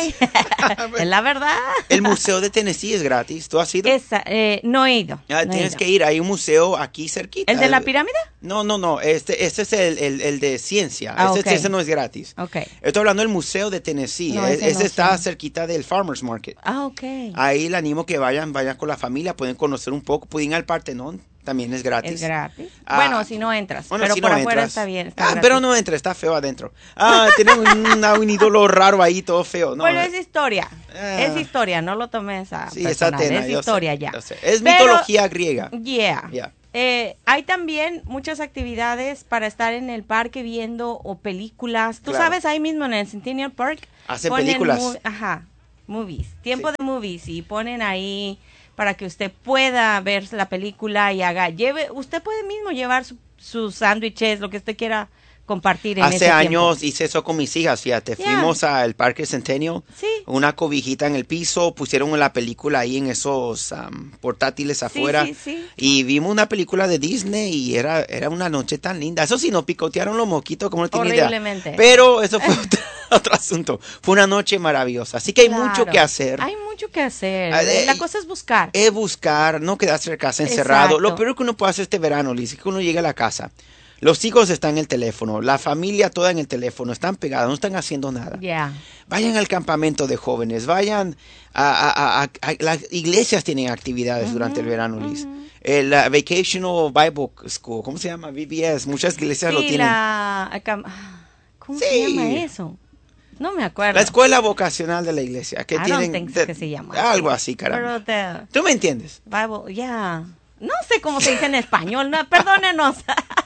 Es la verdad. El Museo de Tennessee es gratis. ¿Tú has ido? Esa, eh, no he ido. Ah, no he tienes ido. que ir. Hay un museo aquí cerquita. ¿El de la pirámide? No, no, no. Este, este es el, el, el de ciencia. Ah, este, ok. ese no es gratis. Ok. Estoy hablando del Museo de Tennessee. No, E- ese ese no está sé. cerquita del Farmers Market. Ah, ok. Ahí le animo que vayan, vayan con la familia, pueden conocer un poco, pueden ir al Partenón. también es gratis. Es gratis. Ah, bueno, si no entras, bueno, pero si por no afuera entras. está bien. Está ah, gratis. pero no entra, está feo adentro. Ah, tiene un, un ídolo raro ahí, todo feo. No, bueno, eh. es historia. Ah. Es historia, no lo tomes a Sí, personal. es Atena, es yo historia sé, ya. yo sé. Es Pero- mitología griega. Yeah. Yeah. Eh, hay también muchas actividades para estar en el parque viendo o películas. Tú Claro. sabes, ahí mismo en el Centennial Park Hacen ponen películas. mo- ajá, movies, tiempo Sí. de movies y ponen ahí para que usted pueda ver la película y haga, lleve, usted puede mismo llevar su- sus sándwiches, lo que usted quiera compartir en Hace ese años tiempo. hice eso con mis hijas, fíjate. Yeah. Fuimos al Parque Centennial, Sí. una cobijita en el piso, pusieron la película ahí en esos am, portátiles afuera. sí, sí. Y vimos una película de Disney y era, era una noche tan linda. Eso sí, nos picotearon los moquitos, como no tiene idea. Horriblemente. Pero eso fue otro, otro asunto. Fue una noche maravillosa. Así que hay Claro. mucho que hacer. Hay mucho que hacer. Ah, eh, La cosa es buscar. Es buscar, no quedarse en casa encerrado. Exacto. Lo peor que uno puede hacer este verano, Liz, es que uno llega a la casa. Los hijos están en el teléfono, la familia toda en el teléfono, están pegados, no están haciendo nada. Ya. Vayan al campamento de jóvenes, vayan a, a- a- a- a- las iglesias tienen actividades durante el verano, Liz. El uh, Vacational Bible School, ¿cómo se llama? V B S, muchas iglesias lo Sí, tienen. la... acá- ¿Cómo Sí. se llama eso? No me acuerdo. La escuela vocacional de la iglesia, que I don't tienen think de- que se llama algo así. así, caramba. Pero the ¿Tú me entiendes? Bible, ya. No sé cómo se dice en español, no, perdónenos.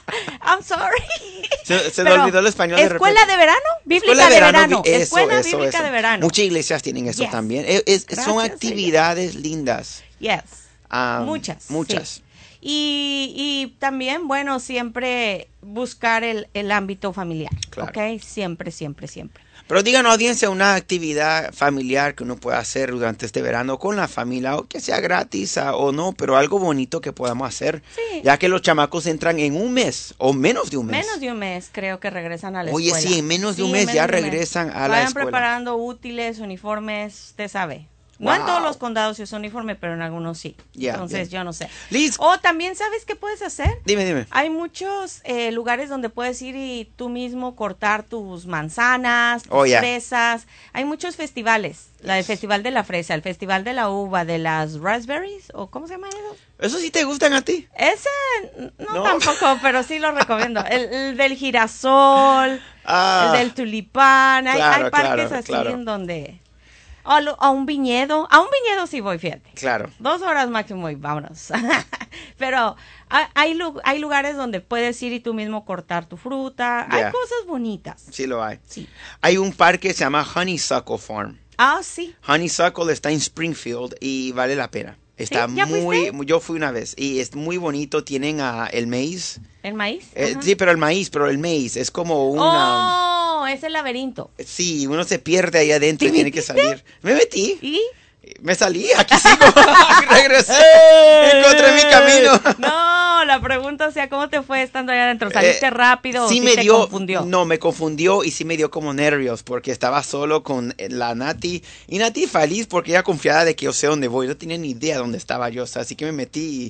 I'm sorry. Se, se me Pero, olvidó el español de ¿escuela repente. de verano? Bíblica Escuela de verano. vi- eso, Escuela eso, bíblica eso. de verano. Muchas iglesias tienen eso Yes. también. Es- es- son Gracias, actividades lindas. Yes. Ah, muchas. Muchas. sí. Y, y también, bueno, siempre buscar el, el ámbito familiar. Claro. ¿Ok? Siempre, siempre, siempre. Pero díganos, audiencia, una actividad familiar que uno pueda hacer durante este verano con la familia, o que sea gratis ah, o no, pero algo bonito que podamos hacer, Sí. ya que los chamacos entran en un mes o menos de un mes. Menos de un mes creo que regresan a la Oye, escuela. sí, en menos de un Sí, mes en ya menos de un mes. regresan a la Vayan escuela. preparando útiles, uniformes, usted sabe. No Wow. en todos los condados se usa uniforme, pero en algunos sí. Ya, Entonces, ya. yo no sé. Liz, O también, ¿sabes qué puedes hacer? dime, dime. Hay muchos eh, lugares donde puedes ir y tú mismo cortar tus manzanas, tus Oh, yeah. fresas. Hay muchos festivales. La del Festival de la Fresa, el Festival de la Uva, de las Raspberries, o ¿cómo se llama eso? ¿Eso sí te gustan a ti? Ese, no, No. tampoco, pero sí lo recomiendo. El, el del girasol, Ah, el del tulipán. Hay, claro, hay parques claro, así claro. en donde... A, lo- a un viñedo. A un viñedo sí voy, fíjate. claro. Dos horas máximo y vámonos. Pero hay, hay, lu- hay lugares donde puedes ir y tú mismo cortar tu fruta. Yeah. Hay cosas bonitas. Sí lo hay. Sí. Hay un parque que se llama Honeysuckle Farm. Ah, sí. Honeysuckle está en Springfield y vale la pena. Está ¿Sí? ¿Ya muy, fuiste? yo fui una vez y es muy bonito. Tienen ah, el maíz. ¿El maíz? Eh, Ajá. sí, pero el maíz, pero el maíz es como una. Oh, es el laberinto. Sí, uno se pierde ahí adentro y ¿Te tiene que salir. Me metí, ¿Y? me salí, aquí sigo, regresé, encontré mi camino. No, la pregunta sea, ¿cómo te fue estando allá adentro? ¿Saliste Eh, rápido o sí sí me te dio, confundió? No, me confundió y sí me dio como nervios porque estaba solo con la Nati. Y Nati feliz porque ella confiada de que yo sé dónde voy. No tenía ni idea dónde estaba yo, o sea, así que me metí y,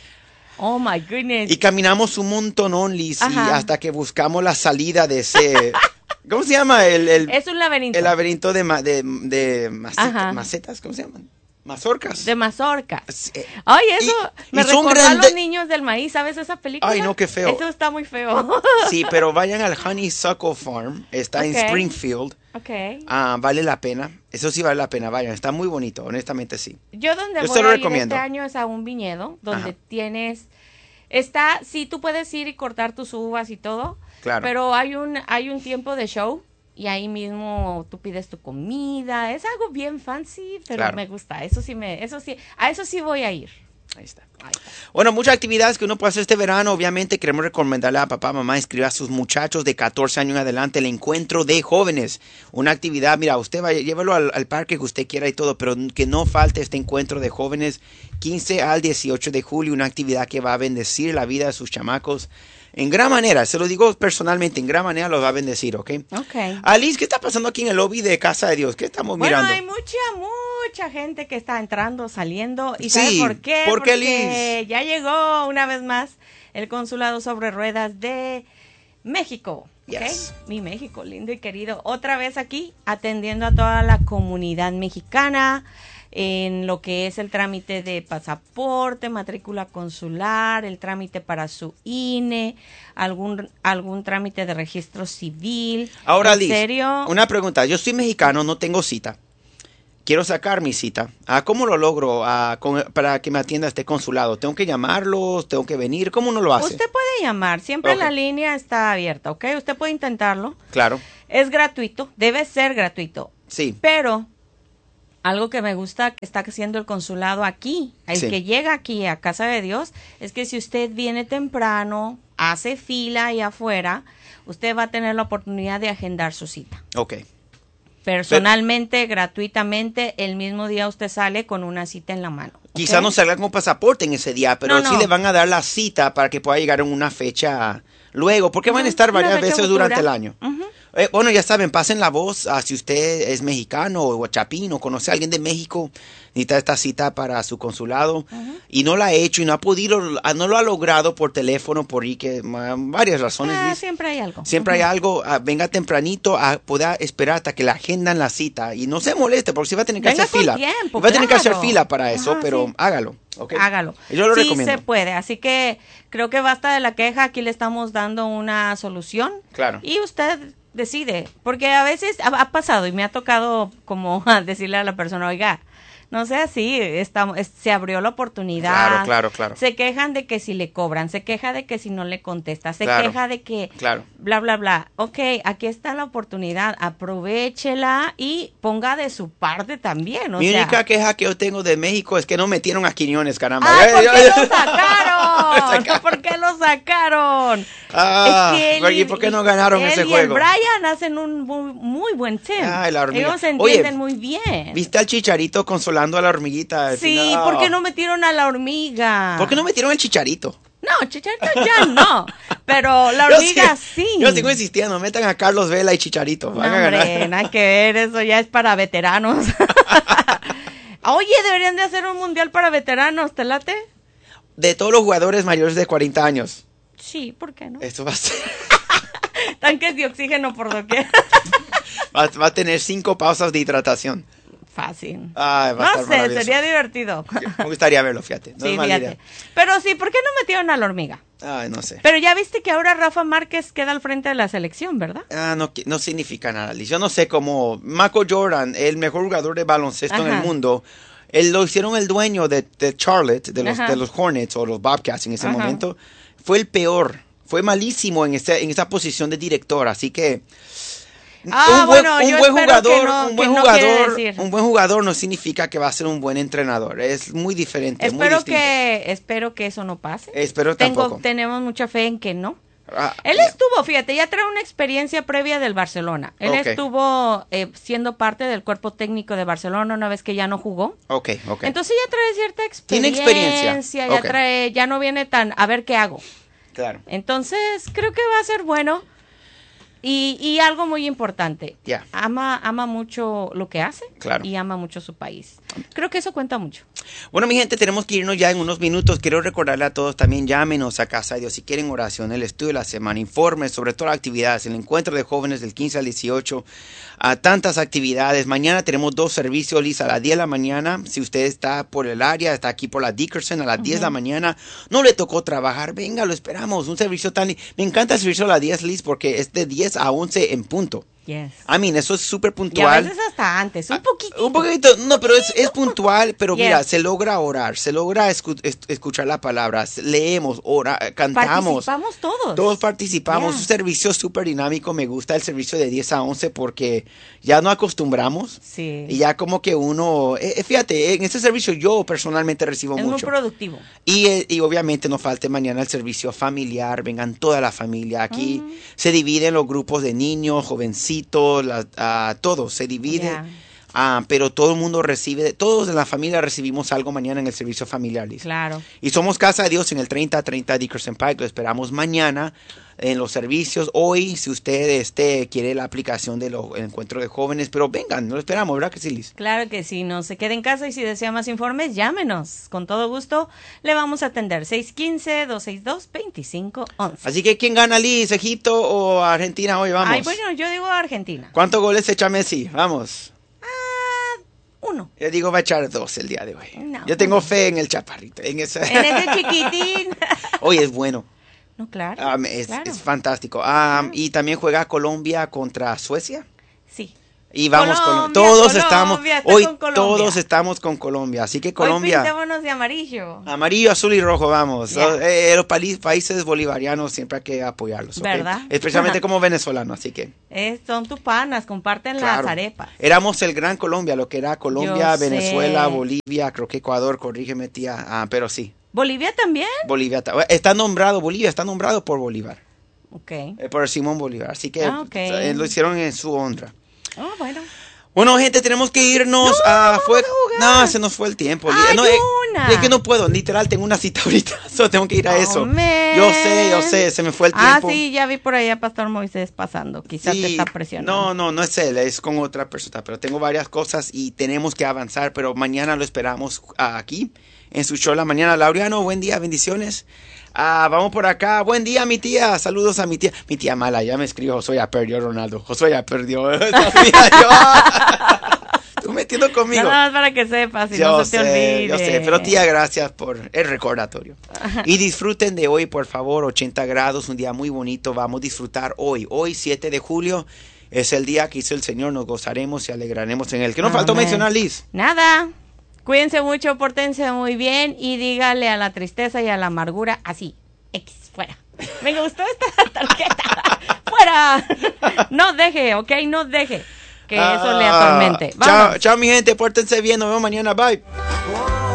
Oh, my goodness. y caminamos un montón, Liz, y Ajá. hasta que buscamos la salida de ese... ¿Cómo se llama? El, el, Es un laberinto. el laberinto de, ma- de, de maceta- Ajá. macetas, ¿cómo se llaman? Mazorcas. De mazorcas. Sí, eh, Ay, eso y- me y son recordó a grande- los niños del maíz, ¿sabes esa película? Ay, no, qué feo. Eso está muy feo. Sí, pero vayan al Honeysuckle Farm, está en Ok. Springfield. Ok. Ah, vale la pena. Eso sí vale la pena, vayan. Está muy bonito, honestamente sí. Yo donde Yo voy se lo a ir recomiendo. este año es a un viñedo donde Ajá. tienes está sí tú puedes ir y cortar tus uvas y todo, Claro. pero hay un hay un tiempo de show y ahí mismo tú pides tu comida, es algo bien fancy, pero Claro. me gusta. Eso sí me eso sí a eso sí voy a ir. Ahí está. Ahí está. Bueno, muchas actividades que uno puede hacer este verano. Obviamente queremos recomendarle a papá, mamá, inscribir a sus muchachos de catorce años en adelante el encuentro de jóvenes. Una actividad, mira, usted vaya, llévalo al, al parque que usted quiera y todo, pero que no falte este encuentro de jóvenes quince al dieciocho de julio. Una actividad que va a bendecir la vida de sus chamacos en gran manera. Se lo digo personalmente, en gran manera los va a bendecir, ¿ok? Okay. Alice, ¿qué está pasando aquí en el lobby de Casa de Dios? ¿Qué estamos Bueno, mirando? hay mucha, mucha gente que está entrando, saliendo. ¿Y Sí, sabes por qué? ¿por qué, Porque Liz? ya llegó una vez más el Consulado sobre Ruedas de México. ¿ok? Yes. Mi México, lindo y querido. Otra vez aquí, atendiendo a toda la comunidad mexicana. en lo que es el trámite de pasaporte, matrícula consular, el trámite para su I N E, algún algún trámite de registro civil. Ahora, ¿En Liz, serio? una pregunta. Yo soy mexicano, no tengo cita. Quiero sacar mi cita. Ah, ¿cómo lo logro ah, con, para que me atienda este consulado? ¿Tengo que llamarlos? ¿Tengo que venir? ¿Cómo uno lo hace? Usted puede llamar, siempre Ok. la línea está abierta, ¿ok? Usted puede intentarlo. Claro, Es gratuito, debe ser gratuito, sí. pero algo que me gusta que está haciendo el consulado aquí, el Sí. que llega aquí a Casa de Dios, es que si usted viene temprano, hace fila ahí afuera, usted va a tener la oportunidad de agendar su cita. Ok. Personalmente, gratuitamente, el mismo día usted sale con una cita en la mano. ¿ok? Quizá no salga con pasaporte en ese día, pero No, sí no. le van a dar la cita para que pueda llegar en una fecha luego, porque van a Ujú, estar una varias fecha veces futura. durante el año. Ujú. Eh, bueno, ya saben, pasen la voz a si usted es mexicano o chapín o conoce a alguien de México, necesita esta cita para su consulado y no la ha hecho y no ha podido, ah, no lo ha logrado por teléfono, por ahí que ma- varias razones. Ah, Liz. siempre hay algo. Siempre hay Ujú. algo, ah, venga tempranito a poder esperar hasta que le agendan la cita y no se moleste porque si va a tener que Venga hacer con fila. tiempo, va a tener que hacer claro. fila para eso, Ajá, pero sí. hágalo. ¿ok? Hágalo. Yo lo sí recomiendo. se puede, así que creo que basta de la queja, aquí le estamos dando una solución. Claro. Y usted decide, porque a veces ha, ha pasado y me ha tocado como decirle a la persona, oiga, no sea así, estamos, es- se abrió la oportunidad. Claro, claro, claro. Se quejan de que si le cobran, se queja de que si no le contesta, se Claro. queja de que Claro. bla, bla, bla. Ok, aquí está la oportunidad, aprovéchela y ponga de su parte también. O Mi sea, única queja que yo tengo de México es que no metieron a Quiñones, caramba. ¡Ay, por Ya- qué ya- lo sacaron! Sacaron. ¿Por qué lo sacaron? Ah, Es que él ¿y por qué no ganaron él ese y juego? el Brian hacen un muy, muy buen team. Ay, la hormiga. Ellos se Oye, entienden muy bien. ¿Viste al Chicharito consolando a la hormiguita? al Sí, final? ¿por qué no metieron a la hormiga? ¿Por qué no metieron al Chicharito? No, Chicharito ya no, pero la Yo hormiga sí- sí. Yo sigo insistiendo, metan a Carlos Vela y Chicharito. No, Van a hombre, ganar. nada que ver, eso ya es para veteranos. Oye, deberían de hacer un mundial para veteranos, ¿te late? De todos los jugadores mayores de cuarenta años. Sí, ¿por qué no? Esto va a ser... Tanques de oxígeno por doquier. va, va a tener cinco pausas de hidratación. Fácil. Ay, va a No estar sé, maravilloso. sería divertido. Me gustaría verlo, fíjate. No Sí, es mala fíjate. idea. Pero sí, ¿por qué no metieron a la hormiga? Ay, no sé. Pero ya viste que ahora Rafa Márquez queda al frente de la selección, ¿verdad? Ah, no, qui- no significa nada, Liz. Yo no sé cómo Michael Jordan, el mejor jugador de baloncesto en Ajá. el mundo, él lo hicieron el dueño de, de Charlotte, de los, Ajá. de los Hornets o los Bobcats en ese Ajá. momento. Fue el peor. Fue malísimo en, ese, en esa posición de director. Así que Ah, un buen, bueno, un yo buen espero que jugador, no- un buen que no quiere jugador, decir. un buen jugador no significa que va a ser un buen entrenador. Es muy diferente, muy Espero distinto. que, espero que eso no pase. Espero Tengo, tampoco. tenemos mucha fe en que no. Ah, Él ya. estuvo, fíjate, ya trae una experiencia previa del Barcelona. Él Ok. estuvo eh, siendo parte del cuerpo técnico de Barcelona una vez que ya no jugó. Ok, ok. Entonces ya trae cierta Tiene experiencia. experiencia. Ya Ok. trae, ya no viene tan a ver qué hago. Claro. Entonces creo que va a ser bueno. Y, y algo muy importante, Ya. ama, ama mucho lo que hace Claro. y ama mucho su país. Creo que eso cuenta mucho. Bueno, mi gente, tenemos que irnos ya en unos minutos. Quiero recordarle a todos también, llámenos a Casa de Dios si quieren oración, el estudio de la semana, informes sobre todas las actividades, el encuentro de jóvenes del quince al dieciocho, a tantas actividades. Mañana tenemos dos servicios, Liz, a las diez de la mañana. Si usted está por el área, está aquí por la Dickerson, a las diez de la mañana, no le tocó trabajar, venga, lo esperamos. Un servicio tan... Me encanta el servicio a las diez, Liz, porque es de diez a once en punto. Yes. I mean, eso es súper Y a puntual. veces hasta antes, un poquito. Un poquito, no, pero es, es puntual, pero Yes. mira, se logra orar, se logra escu- es- escuchar la palabra, leemos, ora, cantamos. Participamos todos. Todos participamos, Yeah. un servicio súper dinámico, me gusta el servicio de diez a once porque ya no acostumbramos Sí. y ya como que uno, eh, eh, fíjate, en este servicio yo personalmente recibo Es mucho. muy productivo. Y, eh, y obviamente no falte mañana el servicio familiar, vengan toda la familia. Aquí Mm. se dividen los grupos de niños, jovencitos, la- ah, todos se divide. Ya. Ah, pero todo el mundo recibe, todos en la familia recibimos algo mañana en el servicio familiar, Liz. Claro. Y somos Casa de Dios en el treinta treinta Dickerson Pike. Lo esperamos mañana en los servicios. Hoy, si usted este, quiere la aplicación del encuentro de jóvenes, pero vengan, lo esperamos, ¿verdad que sí, Liz? Claro que sí, no se quede en casa y si desea más informes, llámenos. Con todo gusto le vamos a atender. seis uno cinco, dos seis dos, dos cinco uno uno. Así que, ¿quién gana, Liz? ¿Egipto o Argentina hoy? Vamos. Ay, bueno, yo digo Argentina. ¿Cuántos goles echa Messi? Vamos. Uno. Yo digo, va a echar dos el día de hoy. No. Yo tengo fe en el chaparrito. En, esa... en ese chiquitín. Hoy es bueno. No, claro. Um, es, claro. es fantástico. Um, claro. Y también juega Colombia contra Suecia. Sí. Y vamos Colombia, con todos Colombia, estamos está hoy con Colombia. todos estamos con Colombia, así que Colombia. Hoy pintémonos de amarillo. Amarillo, azul y rojo, vamos. Yeah. Eh, los pa- países bolivarianos siempre hay que apoyarlos, ¿okay? ¿Verdad? Especialmente como venezolano, así que. Eh, son tus panas, comparten Claro. las arepas. Éramos el gran Colombia, lo que era Colombia, Yo Venezuela, sé. Bolivia, creo que Ecuador, corrígeme tía, ah, pero sí. ¿Bolivia también? Bolivia ta- está nombrado, Bolivia está nombrado por Bolívar, Ok. eh, por Simón Bolívar, así que Ah, ok. eh, lo hicieron en su honra. Oh, bueno. Bueno, gente, tenemos que irnos No, a vamos fuera. a jugar. No, se nos fue el tiempo. Hay no, eh, una. Es que no puedo, literal, tengo una cita ahorita. Solo tengo que ir a Oh, eso. man. Yo sé, yo sé, se me fue el Ah, tiempo. sí, ya vi por ahí a Pastor Moisés pasando. Quizás Sí, te está presionando. No, no, no es él, es con otra persona. Pero tengo varias cosas y tenemos que avanzar. Pero mañana lo esperamos ah, aquí, en su show La Mañana. Laureano, buen día, bendiciones. Ah, vamos por acá. Buen día, mi tía. Saludos a mi tía. Mi tía mala ya me escribió. Josué ya perdió, Ronaldo. Josué ya perdió. Sabía yo. Tú metiendo conmigo. Nada más para que sepas, si yo no se sé, te olvide. yo sé, pero tía, gracias por el recordatorio. Y disfruten de hoy, por favor, ochenta grados, un día muy bonito. Vamos a disfrutar hoy. Hoy, siete de julio, es el día que hizo el Señor. Nos gozaremos y alegraremos en él. ¿Qué nos faltó Amén. mencionar, Liz? Nada. Cuídense mucho, pórtense muy bien y dígale a la tristeza y a la amargura así. X, fuera. Me gustó esta tarjeta. Fuera. No deje, ¿ok? No deje que eso le atormente. Chao, Vamos. chao, mi gente, pórtense bien. Nos vemos mañana. Bye.